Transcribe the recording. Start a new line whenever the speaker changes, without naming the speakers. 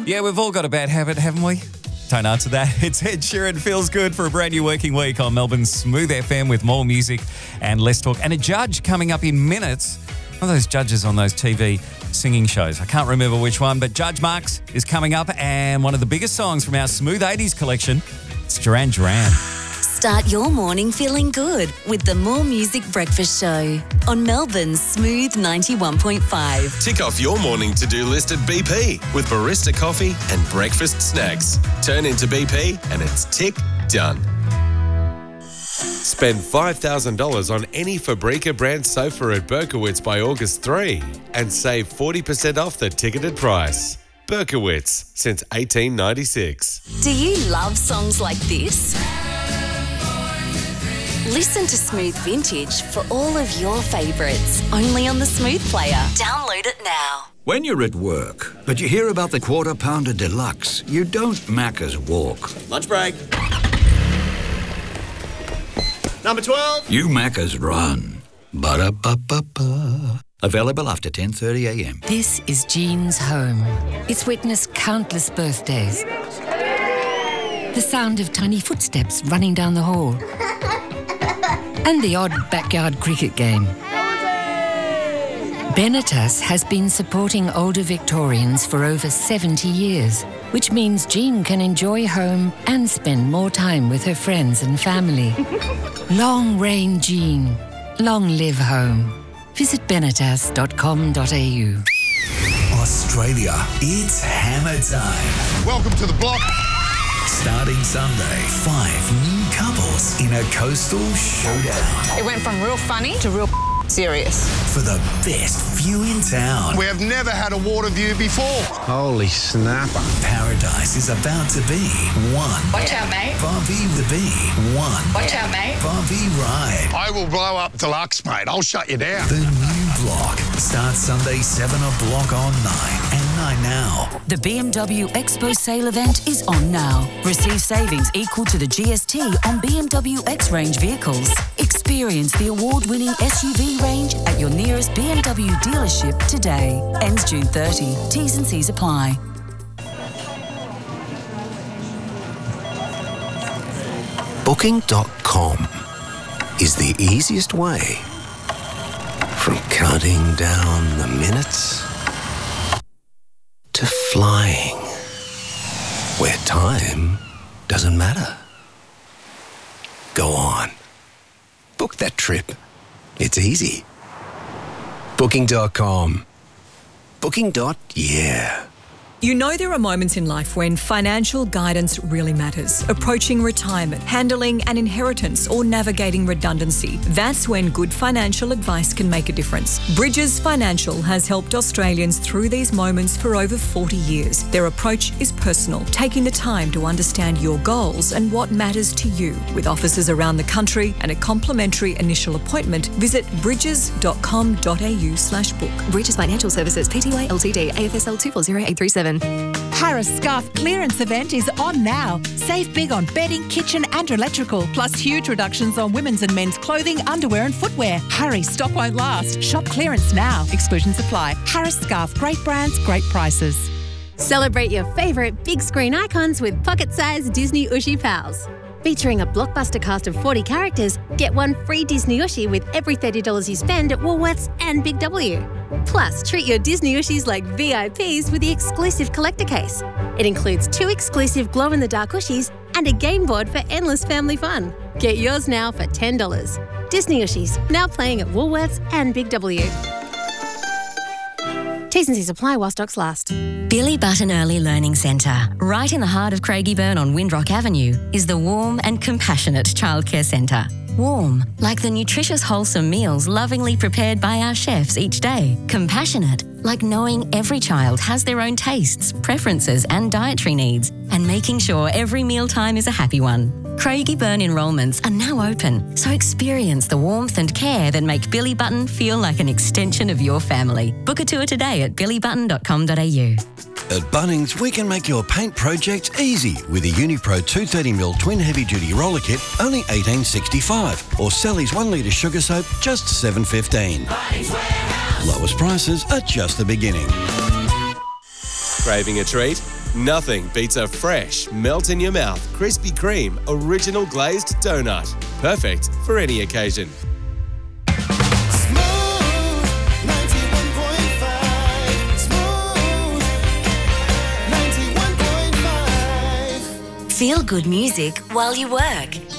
Yeah, we've all got a bad habit, haven't we? Don't answer that. It's Ed Sheeran, Feels Good for a brand new working week on Melbourne's Smooth FM with more music and less talk. And a judge coming up in minutes. One of those judges on those TV singing shows. I can't remember which one, but Judge Marks is coming up, and one of the biggest songs from our Smooth 80s collection, it's Duran Duran.
Start your morning feeling good with the More Music Breakfast Show on Melbourne's Smooth 91.5.
Tick off your morning to-do list at BP with barista coffee and breakfast snacks. Turn into BP and it's tick done. Spend $5,000 on any Fabrica brand sofa at Berkowitz by August 3 and save 40% off the ticketed price. Berkowitz, since 1896.
Do you love songs like this? Listen to Smooth Vintage for all of your favourites, only on the Smooth Player. Download it now.
When you're at work, but you hear about the Quarter Pounder Deluxe, you don't Macca's walk.
Lunch break. Number 12.
You Macca's run. Ba-da-ba-ba-ba. Available after 10:30am.
This is Jean's home. It's witnessed countless birthdays. The sound of tiny footsteps running down the hall. And the odd backyard cricket game. Benetas has been supporting older Victorians for over 70 years, which means Jean can enjoy home and spend more time with her friends and family. Long reign Jean. Long live home. Visit benetas.com.au.
Australia, it's hammer time.
Welcome to the block.
Starting Sunday, 5 new couples in a coastal showdown.
It went from real funny to real serious.
For the best view in town.
We have never had a water view before.
Holy snapper.
Paradise is about to be one.
Watch out, mate.
Barbie the Bee, one.
Watch out, mate.
Barbie Ride.
I will blow up Deluxe, mate. I'll shut you down.
The new block starts Sunday 7 o'clock on 9 and 9 now.
The BMW Expo sale event is on now. Receive savings equal to the GST on BMW X-Range vehicles. Experience the award-winning SUV range at your nearest BMW dealership today. Ends June 30. T's and C's apply.
Booking.com is the easiest way from counting down the minutes to flying, where time doesn't matter. Go on. Book that trip. It's easy. Booking.com. Booking.yeah.
You know there are moments in life when financial guidance really matters. Approaching retirement, handling an inheritance, or navigating redundancy. That's when good financial advice can make a difference. Bridges Financial has helped Australians through these moments for over 40 years. Their approach is personal, taking the time to understand your goals and what matters to you. With offices around the country and a complimentary initial appointment, visit bridges.com.au/book.
Bridges Financial Services, Pty Ltd, AFSL 240837.
Harris Scarf clearance event is on now. Save big on bedding, kitchen and electrical, plus huge reductions on women's and men's clothing, underwear and footwear. Hurry, stock won't last. Shop clearance now. Exclusions apply. Harris Scarf, great brands, great prices.
Celebrate your favourite big screen icons with pocket-sized Disney Ushi Pals. Featuring a blockbuster cast of 40 characters, get one free Disney Ushi with every $30 you spend at Woolworths and Big W. Plus, treat your Disney Ushis like VIPs with the exclusive collector case. It includes 2 exclusive glow-in-the-dark Ushis and a game board for endless family fun. Get yours now for $10. Disney Ushis, now playing at Woolworths and Big W. T's and C's apply while stocks last.
Billy Button Early Learning Centre, right in the heart of Craigieburn on Windrock Avenue, is the warm and compassionate childcare centre. Warm, like the nutritious, wholesome meals lovingly prepared by our chefs each day. Compassionate, like knowing every child has their own tastes, preferences and dietary needs, and making sure every mealtime is a happy one. Craigieburn enrolments are now open, so experience the warmth and care that make Billy Button feel like an extension of your family. Book a tour today at billybutton.com.au.
At Bunnings, we can make your paint project easy with a Unipro 230mm twin heavy-duty roller kit, only $18.65, or Sally's 1 litre sugar soap, just $7.15. Lowest prices are just the beginning.
Craving a treat? Nothing beats a fresh, melt-in-your-mouth Krispy Kreme original glazed donut. Perfect for any occasion.
Feel good music while you work.